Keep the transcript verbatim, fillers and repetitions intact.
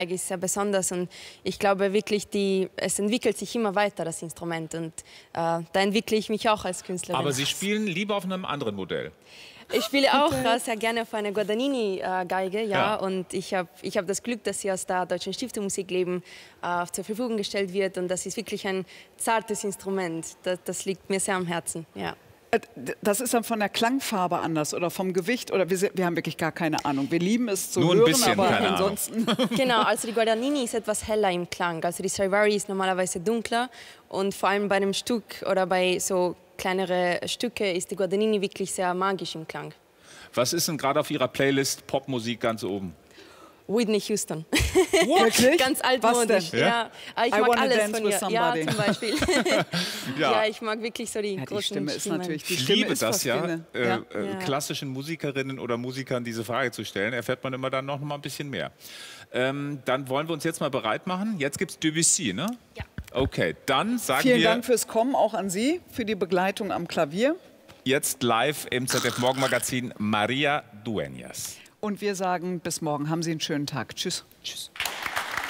ist sehr besonders und ich glaube wirklich, die, es entwickelt sich immer weiter, das Instrument, und äh, da entwickle ich mich auch als Künstlerin. Aber Sie spielen lieber auf einem anderen Modell. Ich spiele auch äh, sehr gerne auf einer Guadagnini-Geige, äh, ja, ja, und ich habe ich hab das Glück, dass sie aus der Deutschen Stiftung Musikleben äh, zur Verfügung gestellt wird, und das ist wirklich ein zartes Instrument, das, das liegt mir sehr am Herzen, ja. Das ist dann von der Klangfarbe anders oder vom Gewicht, oder wir, wir haben wirklich gar keine Ahnung. Wir lieben es zu Nur ein hören, bisschen, aber keine ansonsten... Genau, also die Guadagnini ist etwas heller im Klang, also die Stradivari ist normalerweise dunkler, und vor allem bei einem Stück oder bei so kleinere Stücke ist die Guadagnini wirklich sehr magisch im Klang. Was ist denn gerade auf Ihrer Playlist Popmusik ganz oben? Whitney Houston. Wirklich? Ganz altmodisch. Was denn? Ja. Ja. Ich I mag wanna alles dance von with ihr. somebody. Ja, zum Beispiel. Ja. Ja, ich mag wirklich so die Ja, die großen Stimme ist Stimmen. natürlich, die Ich Stimme liebe ist das fast ja, wie eine- äh, ja. äh, Ja. klassischen Musikerinnen oder Musikern diese Frage zu stellen. Erfährt man immer dann noch mal ein bisschen mehr. Ähm, dann wollen wir uns jetzt mal bereit machen. Jetzt gibt es Debussy, ne? Ja. Okay, dann sagen Vielen wir Dank fürs Kommen, auch an Sie, für die Begleitung am Klavier. jetzt live im Z D F Morgenmagazin Maria Dueñas. Und wir sagen bis morgen. Haben Sie einen schönen Tag. Tschüss. Tschüss.